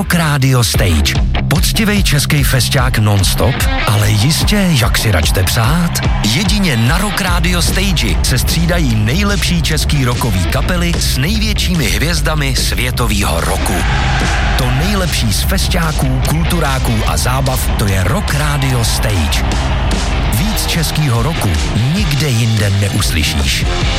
Rock Radio Stage. Poctivej český festiák non-stop, ale jistě, jak si račte přát. Jedině na Rock Radio Stage se střídají nejlepší český rockový kapely s největšími hvězdami světovýho roku. To nejlepší z festiáků, kulturáků a zábav, to je Rock Radio Stage. Víc českýho roku nikde jinde neuslyšíš.